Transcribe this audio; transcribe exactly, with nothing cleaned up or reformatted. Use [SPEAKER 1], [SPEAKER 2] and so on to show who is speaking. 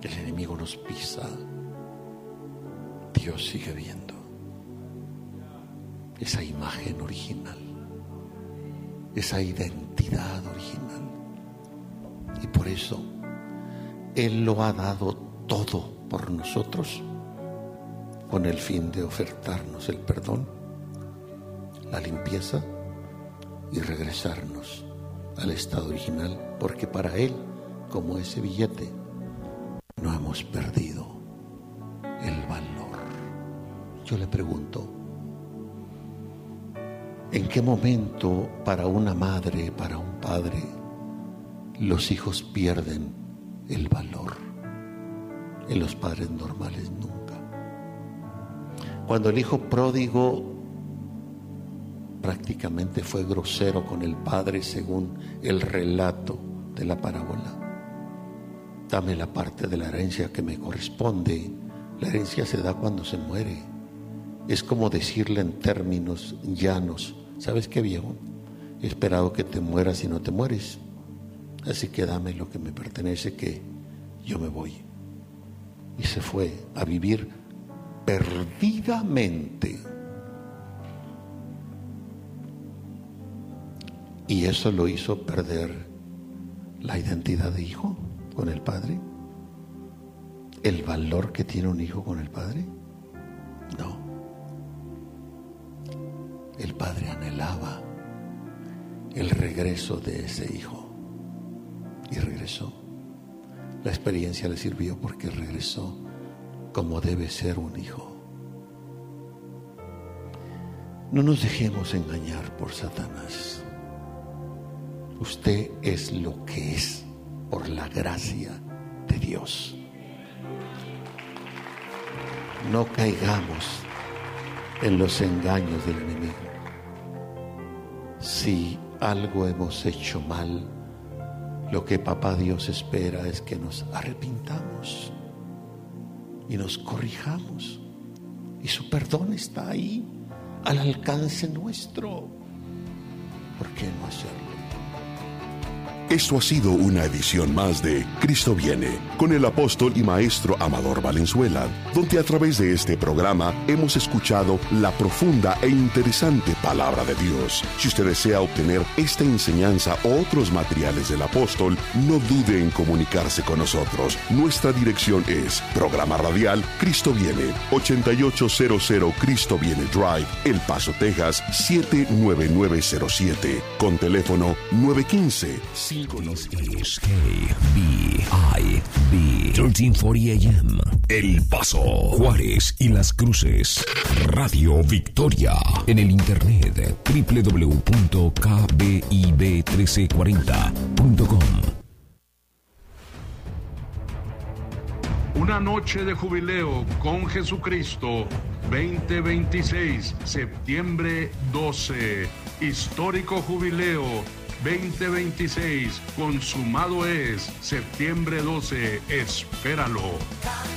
[SPEAKER 1] el enemigo nos pisa, Dios sigue viendo esa imagen original, esa identidad original. Y por eso Él lo ha dado todo por nosotros, con el fin de ofertarnos el perdón, la limpieza y regresarnos al estado original, porque para Él, como ese billete, no hemos perdido el valor. Yo le pregunto, ¿en qué momento para una madre, para un padre, los hijos pierden el valor? En los padres normales nunca. Cuando el hijo pródigo prácticamente fue grosero con el padre, según el relato de la parábola: dame la parte de la herencia que me corresponde. La herencia se da cuando se muere. Es como decirle en términos llanos: ¿sabes qué, viejo? He esperado que te mueras y no te mueres, así que dame lo que me pertenece, que yo me voy. Y se fue a vivir perdidamente. Y eso lo hizo perder la identidad de hijo con el padre, el valor que tiene un hijo con el padre. No, el padre anhelaba el regreso de ese hijo y regresó. La experiencia le sirvió porque regresó como debe ser un hijo. No nos dejemos engañar por Satanás. Usted es lo que es por la gracia de Dios. No caigamos en los engaños del enemigo. Si algo hemos hecho mal, lo que Papá Dios espera es que nos arrepintamos y nos corrijamos. Y su perdón está ahí, al alcance nuestro. ¿Por qué no hacerlo?
[SPEAKER 2] Esto ha sido una edición más de Cristo Viene, con el apóstol y maestro Amador Valenzuela, donde a través de este programa hemos escuchado la profunda e interesante palabra de Dios. Si usted desea obtener esta enseñanza o otros materiales del apóstol, no dude en comunicarse con nosotros. Nuestra dirección es Programa Radial Cristo Viene, ochenta y ocho cero cero Cristo Viene Drive, El Paso, Texas, siete nueve nueve cero siete, con teléfono nueve uno cinco, cinco.
[SPEAKER 3] This is K B I B trece cuarenta A M. El Paso, Juárez y Las Cruces. Radio Victoria. En el internet doble u doble u doble u punto k b i b trece cuarenta punto com.
[SPEAKER 4] Una noche de jubileo con Jesucristo, veinte veintiséis, septiembre doce. Histórico jubileo veinte veintiséis, consumado es, septiembre doce, espéralo.